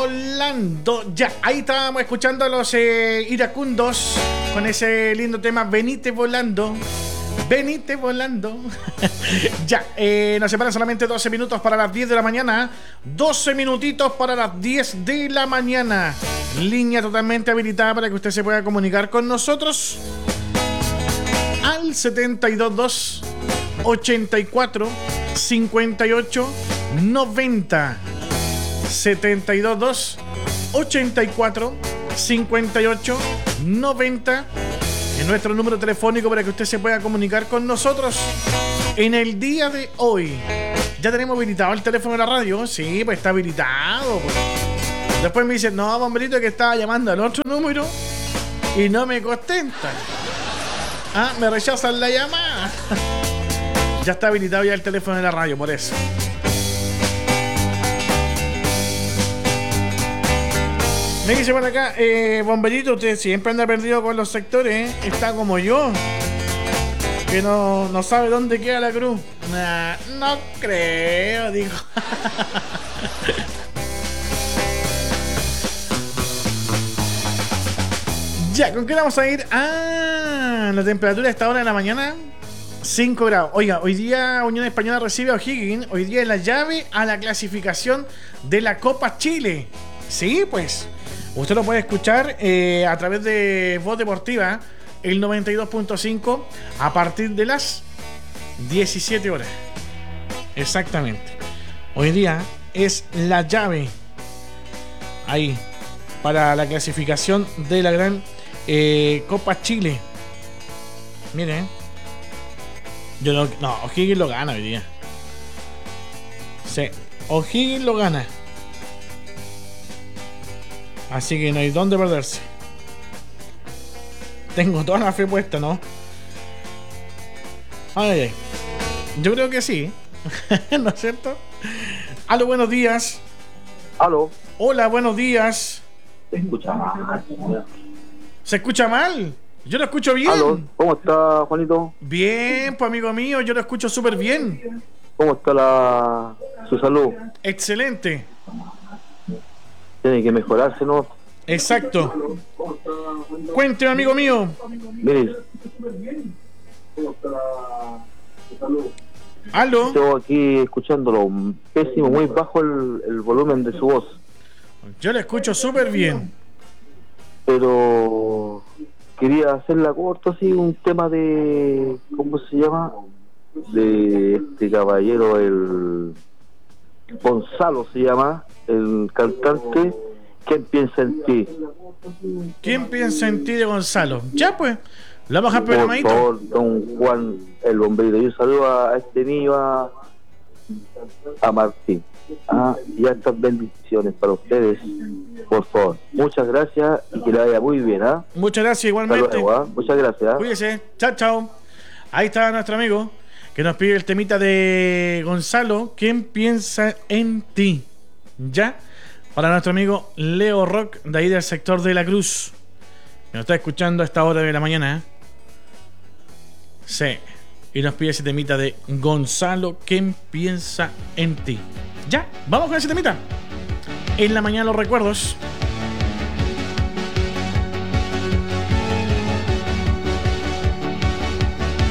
volando. Ya, ahí estábamos escuchando a los iracundos con ese lindo tema, Venite volando. Venite volando. Ya, nos separan solamente 12 minutos para las 10 de la mañana. 12 minutitos para las 10 de la mañana. Línea totalmente habilitada para que usted se pueda comunicar con nosotros al 722 84 58 90. 722 84 58 90 es nuestro número telefónico para que usted se pueda comunicar con nosotros en el día de hoy. ¿Ya tenemos habilitado el teléfono de la radio? Sí, pues está habilitado. Después me dicen, no, bomberito, que estaba llamando al otro número y no me contestan. Me rechazan la llamada. Ya está habilitado ya el teléfono de la radio, por eso. Me dice por acá, bomberito, usted siempre anda perdido con los sectores, ¿eh? Está como yo, que no sabe dónde queda la cruz. No creo, digo. Ya, ¿con qué vamos a ir? La temperatura a esta hora de la mañana, 5 grados. Oiga, hoy día Unión Española recibe a O'Higgins. Hoy día es la llave a la clasificación de la Copa Chile. Sí, pues. Usted lo puede escuchar a través de Voz Deportiva, el 92.5, a partir de las 17 horas. Exactamente. Hoy día es la llave ahí para la clasificación de la gran Copa Chile. Mire, O'Higgins lo gana hoy día. Sí, O'Higgins lo gana. Así que no hay dónde perderse. Tengo toda la fe puesta, ¿no? Ay. Yo creo que sí. ¿No es cierto? Aló, buenos días. Aló. Hola, buenos días. Se escucha mal. ¿Se escucha mal? Yo lo escucho bien. Aló. ¿Cómo está, Juanito? Bien, pues amigo mío, yo lo escucho súper bien. ¿Cómo está su salud? Excelente. Tiene que mejorarse, ¿no? Exacto. Cuénteme, amigo mío. Mire. ¿Aló? Estoy aquí escuchándolo. Pésimo, muy bajo el volumen de su voz. Yo lo escucho súper bien. Pero quería hacerla corto, así, un tema de... ¿Cómo se llama? De este caballero, el... Gonzalo se llama, el cantante. ¿Quién piensa en ti? ¿Quién piensa en ti de Gonzalo? Ya pues, la baja Por programadito. favor, don Juan, el bomberito. Y un saludo a este niño, a Martín. Y estas bendiciones para ustedes, por favor. Muchas gracias y que le vaya muy bien. Muchas gracias, igualmente. Luego, muchas gracias. Cuídese, chao, chao. Ahí está nuestro amigo que nos pide el temita de Gonzalo. ¿Quién piensa en ti? Ya. Para nuestro amigo Leo Rock, de ahí del sector de la Cruz, que nos está escuchando a esta hora de la mañana. Sí. Y nos pide ese temita de Gonzalo, ¿quién piensa en ti? Ya, vamos con ese temita. En la mañana los recuerdos.